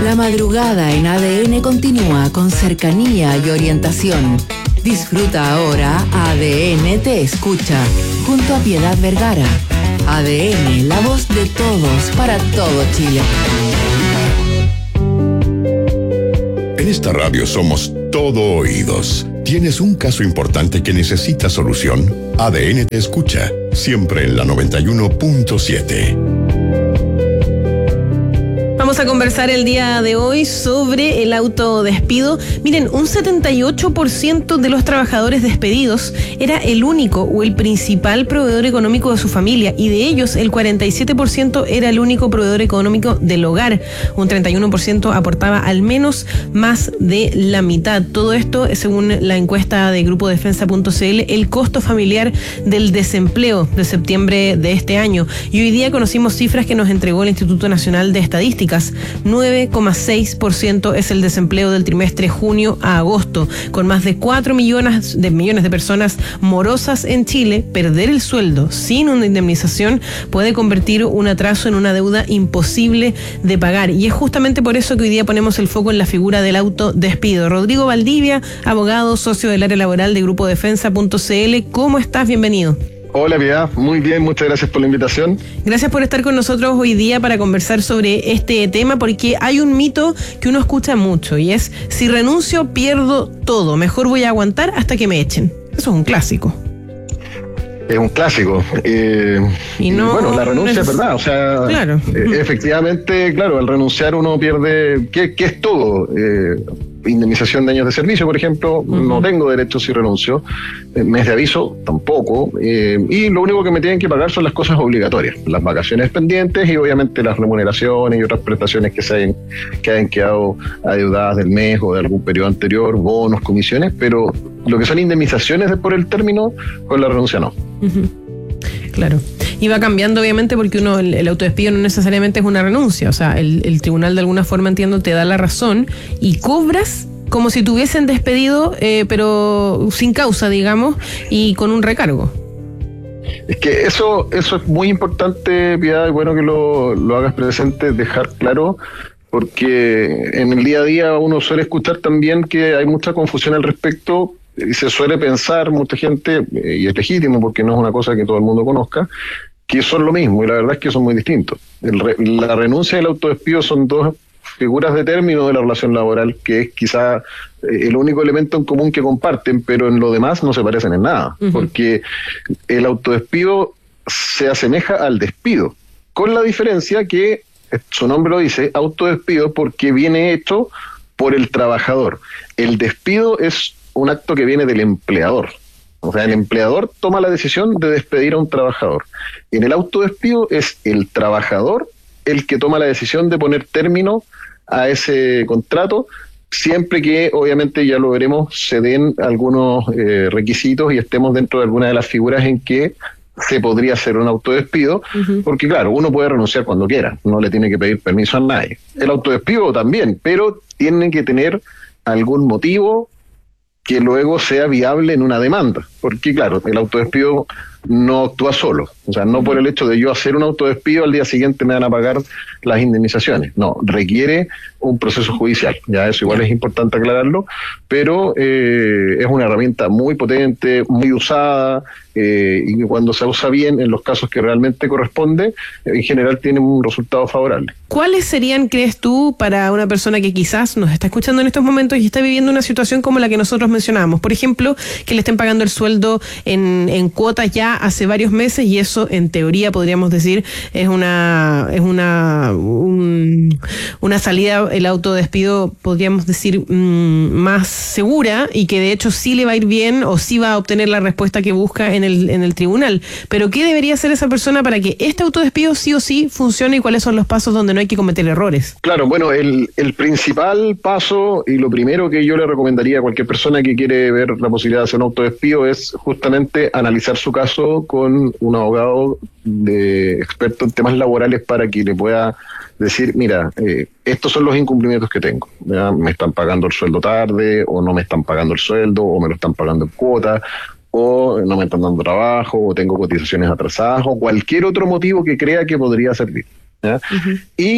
La madrugada en ADN continúa con cercanía y orientación. Disfruta ahora ADN Te Escucha, junto a Piedad Vergara. ADN, la voz de todos para todo Chile. En esta radio somos todo oídos. ¿Tienes un caso importante que necesita solución? ADN Te Escucha, siempre en la 91.7. Vamos a conversar el día de hoy sobre el autodespido. Miren, un 78% de los trabajadores despedidos era el único o el principal proveedor económico de su familia, y de ellos el 47% era el único proveedor económico del hogar. Un 31% aportaba al menos más de la mitad. Todo esto, según la encuesta de Grupo Defensa.cl, el costo familiar del desempleo de septiembre de este año. Y hoy día conocimos cifras que nos entregó el Instituto Nacional de Estadísticas. 9,6% es el desempleo del trimestre junio a agosto. Con más de 4 millones de personas morosas en Chile, perder el sueldo sin una indemnización puede convertir un atraso en una deuda imposible de pagar. Y es justamente por eso que hoy día ponemos el foco en la figura del autodespido. Rodrigo Valdivia, abogado, socio del área laboral de Grupo Defensa.cl. ¿Cómo estás? Bienvenido. Hola, Piedad. Muy bien, muchas gracias por la invitación. Gracias por estar con nosotros hoy día para conversar sobre este tema, porque hay un mito que uno escucha mucho y es: si renuncio pierdo todo, mejor voy a aguantar hasta que me echen. Eso es un clásico. Es un clásico. Y no, bueno, la renuncia es verdad. O sea, claro. Efectivamente, claro, al renunciar uno pierde, ¿qué es todo? Indemnización de años de servicio, por ejemplo, no tengo derecho si renuncio. Mes de aviso, tampoco. Y lo único que me tienen que pagar son las cosas obligatorias, las vacaciones pendientes y obviamente las remuneraciones y otras prestaciones que hayan quedado adeudadas del mes o de algún periodo anterior, bonos, comisiones, pero lo que son indemnizaciones por el término, con la renuncia no. Claro. Y va cambiando, obviamente, porque el autodespido no necesariamente es una renuncia. O sea, el tribunal de alguna forma, entiendo, te da la razón y cobras como si te hubiesen despedido, pero sin causa, digamos, y con un recargo. Es que eso es muy importante, Piedad, y bueno que lo hagas presente, dejar claro, porque en el día a día uno suele escuchar también que hay mucha confusión al respecto. Y se suele pensar, mucha gente, y es legítimo porque no es una cosa que todo el mundo conozca, que son lo mismo, y la verdad es que son muy distintos. La renuncia y el autodespido son dos figuras de término de la relación laboral, que es quizá el único elemento en común que comparten, pero en lo demás no se parecen en nada, porque el autodespido se asemeja al despido, con la diferencia que su nombre lo dice, autodespido, porque viene hecho por el trabajador. El despido es un acto que viene del empleador. O sea, el empleador toma la decisión de despedir a un trabajador. En el autodespido es el trabajador el que toma la decisión de poner término a ese contrato, siempre que, obviamente, ya lo veremos, se den algunos requisitos y estemos dentro de alguna de las figuras en que se podría hacer un autodespido, porque claro, uno puede renunciar cuando quiera, no le tiene que pedir permiso a nadie. El autodespido también, pero tiene que tener algún motivo que luego sea viable en una demanda, porque claro, el autodespido no actúa solo, o sea, no por el hecho de yo hacer un autodespido al día siguiente me van a pagar las indemnizaciones, no, requiere un proceso judicial, ya eso igual es importante aclararlo, pero es una herramienta muy potente, muy usada, y que cuando se usa bien en los casos que realmente corresponde, en general tiene un resultado favorable. ¿Cuáles serían, crees tú, para una persona que quizás nos está escuchando en estos momentos y está viviendo una situación como la que nosotros mencionábamos? Por ejemplo, que le estén pagando el sueldo en cuotas ya hace varios meses, y eso en teoría podríamos decir es una salida, el autodespido podríamos decir más segura, y que de hecho sí le va a ir bien o sí va a obtener la respuesta que busca en el tribunal. Pero ¿qué debería hacer esa persona para que este autodespido sí o sí funcione, y cuáles son los pasos donde no hay que cometer errores? Claro, bueno, el principal paso y lo primero que yo le recomendaría a cualquier persona que quiere ver la posibilidad de hacer un autodespido es justamente analizar su caso con un abogado experto en temas laborales, para que le pueda decir, mira, estos son los incumplimientos que tengo, ¿ya? Me están pagando el sueldo tarde, o no me están pagando el sueldo, o me lo están pagando en cuota, o no me están dando trabajo, o tengo cotizaciones atrasadas, o cualquier otro motivo que crea que podría servir, ¿ya? Y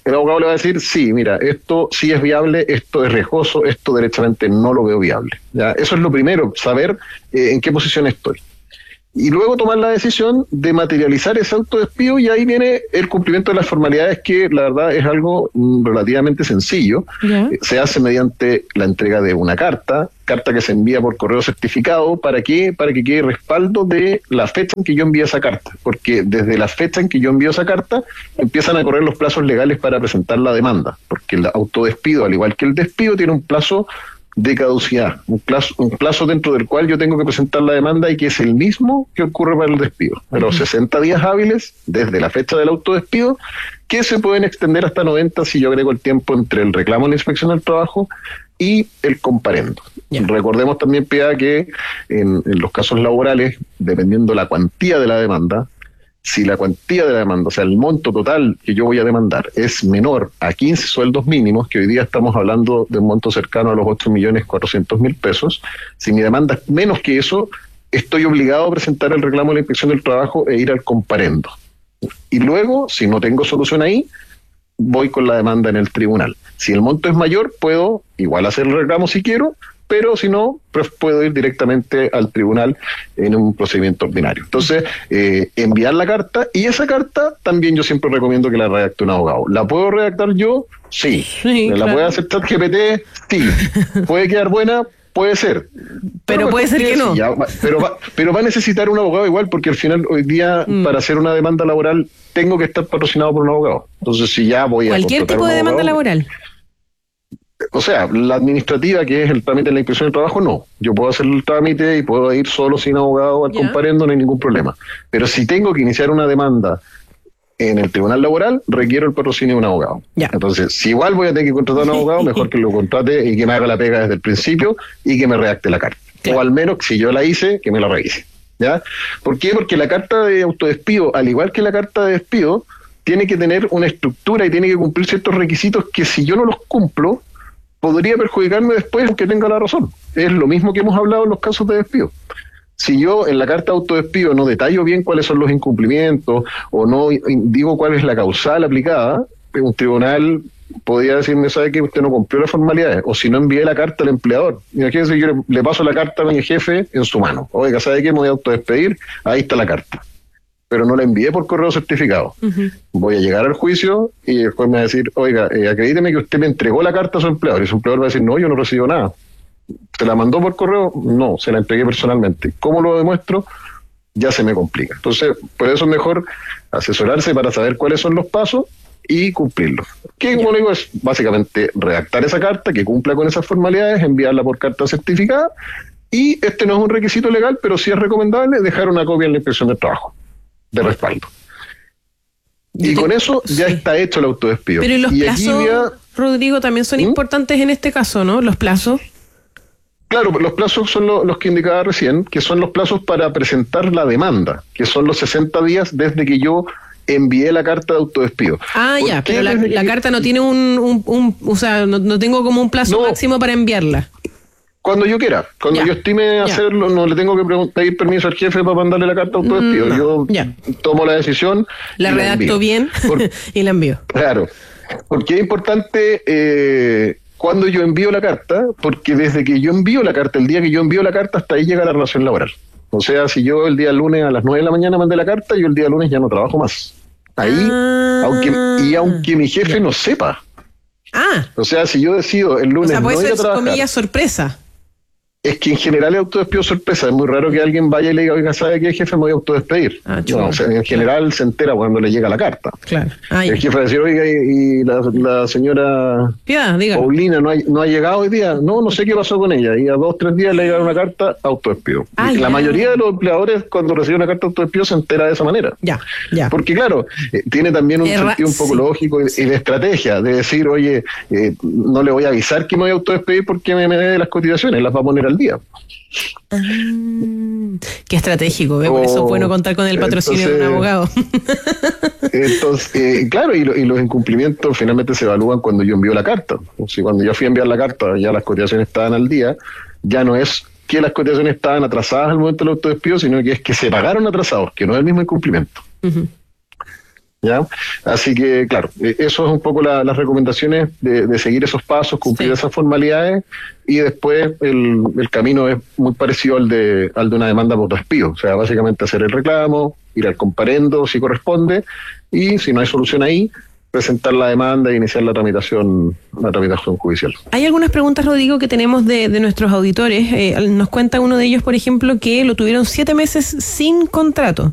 el abogado le va a decir, sí, mira, esto sí es viable, esto es riesgoso, esto derechamente no lo veo viable. ¿Ya? Eso es lo primero, saber en qué posición estoy. Y luego tomar la decisión de materializar ese autodespido, y ahí viene el cumplimiento de las formalidades, que la verdad es algo relativamente sencillo. Se hace mediante la entrega de una carta que se envía por correo certificado. ¿Para qué? Para que quede respaldo de la fecha en que yo envíe esa carta, porque desde la fecha en que yo envío esa carta empiezan a correr los plazos legales para presentar la demanda, porque el autodespido, al igual que el despido, tiene un plazo de caducidad, un plazo dentro del cual yo tengo que presentar la demanda, y que es el mismo que ocurre para el despido. Pero 60 días hábiles desde la fecha del autodespido, que se pueden extender hasta 90 si yo agrego el tiempo entre el reclamo de la Inspección del Trabajo y el comparendo. Recordemos también, Piedad, que en los casos laborales, dependiendo la cuantía de la demanda, si la cuantía de la demanda, o sea, el monto total que yo voy a demandar, es menor a 15 sueldos mínimos, que hoy día estamos hablando de un monto cercano a los 8.400.000 pesos, si mi demanda es menos que eso, estoy obligado a presentar el reclamo de la Inspección del Trabajo e ir al comparendo. Y luego, si no tengo solución ahí, voy con la demanda en el tribunal. Si el monto es mayor, puedo igual hacer el reclamo si quiero, pero si no, pues puedo ir directamente al tribunal en un procedimiento ordinario. Entonces, enviar la carta, y esa carta también yo siempre recomiendo que la redacte un abogado. ¿La puedo redactar yo? Sí. ¿La puede hacer ChatGPT? Sí. ¿Puede quedar buena? Puede ser. Pero puede ser que no. Pero va a necesitar un abogado igual, porque al final hoy día para hacer una demanda laboral tengo que estar patrocinado por un abogado. Entonces, si ya voy a cualquier tipo de demanda laboral. O sea, la administrativa, que es el trámite de la Inspección del Trabajo, no. Yo puedo hacer el trámite y puedo ir solo sin abogado al comparendo, no hay ningún problema. Pero si tengo que iniciar una demanda en el tribunal laboral, requiero el patrocinio de un abogado. Entonces, si igual voy a tener que contratar a un abogado, mejor que lo contrate y que me haga la pega desde el principio y que me redacte la carta. O al menos, si yo la hice, que me la revise. ¿Ya? ¿Por qué? Porque la carta de autodespido, al igual que la carta de despido, tiene que tener una estructura y tiene que cumplir ciertos requisitos que, si yo no los cumplo, podría perjudicarme después, aunque tenga la razón. Es lo mismo que hemos hablado en los casos de despido. Si yo en la carta de autodespido no detallo bien cuáles son los incumplimientos, o no digo cuál es la causal aplicada, un tribunal podría decirme, ¿sabe qué? Usted no cumplió las formalidades, o si no envié la carta al empleador. Imagínense, yo le paso la carta a mi jefe en su mano. Oiga, ¿sabe qué? Me voy a autodespedir, ahí está la carta. Pero no la envié por correo certificado. Voy a llegar al juicio y después me va a decir, oiga, acredíteme que usted me entregó la carta a su empleador. Y su empleador va a decir, no, yo no recibo nada. ¿Se la mandó por correo? No, se la entregué personalmente. ¿Cómo lo demuestro? Ya se me complica. Entonces, por eso es mejor asesorarse para saber cuáles son los pasos y cumplirlos. Que, como le digo, es básicamente redactar esa carta que cumpla con esas formalidades, enviarla por carta certificada, y este no es un requisito legal, pero sí es recomendable dejar una copia en la Inspección del Trabajo de respaldo. Y con eso ya está hecho el autodespido. Pero los plazos, Rodrigo, también son importantes en este caso, ¿no? Los plazos. Claro, los plazos son los que indicaba recién, que son los plazos para presentar la demanda, que son los 60 días desde que yo envié la carta de autodespido. Ya, pero la carta no tiene o sea, no tengo como un plazo máximo para enviarla. Cuando yo quiera, cuando yo estime hacerlo, no le tengo que pedir permiso al jefe para mandarle la carta de autodespido. Yo tomo la decisión. La redacto bien y la envío. Claro, porque es importante cuando yo envío la carta, porque desde que yo envío la carta, el día que yo envío la carta, hasta ahí llega la relación laboral. O sea, si yo el día lunes a las 9 de la mañana mandé la carta, yo el día lunes ya no trabajo más. Ahí, aunque mi jefe no sepa. O sea, si yo decido el lunes no ir a trabajar, comillas, sorpresa. Es que en general el autodespido es sorpresa. Es muy raro que alguien vaya y le diga, oiga, ¿sabe qué, jefe? Me voy a autodespedir. O sea, en general se entera cuando le llega la carta. Claro. El jefe va a decir, oiga, y la señora Paulina no ha llegado hoy día. No sé qué pasó con ella. Y a 2 o 3 días le llega una carta, autodespido. La mayoría de los empleadores, cuando reciben una carta de autodespido, se entera de esa manera. Porque claro, tiene también un sentido un poco lógico y de estrategia, de decir, oye, no le voy a avisar que me voy a autodespedir porque me dé las cotizaciones, las va a poner al día. Qué estratégico, por eso es bueno contar con el patrocinio de un abogado. Entonces, claro, y los incumplimientos finalmente se evalúan cuando yo envío la carta. O sea, cuando yo fui a enviar la carta, ya las cotizaciones estaban al día, ya no es que las cotizaciones estaban atrasadas al momento del autodespido, sino que es que se pagaron atrasados, que no es el mismo incumplimiento. ¿Ya? Así que, claro, eso es un poco las recomendaciones de seguir esos pasos, cumplir esas formalidades, y después el camino es muy parecido al de una demanda por despido. O sea, básicamente hacer el reclamo, ir al comparendo si corresponde, y si no hay solución ahí, presentar la demanda e iniciar la tramitación judicial. Hay algunas preguntas, Rodrigo, que tenemos de nuestros auditores. Nos cuenta uno de ellos, por ejemplo, que lo tuvieron 7 meses sin contrato.